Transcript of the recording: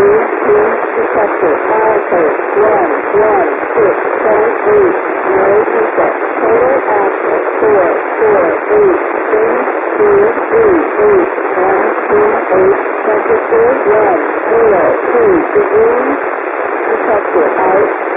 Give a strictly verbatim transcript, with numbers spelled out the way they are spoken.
Detector, file code, one, one, six, seven, eight, no reset, total access, four, four, eight, three, two, three, eight, one, two, eight, temperature, one, zero, two degrees, detector out.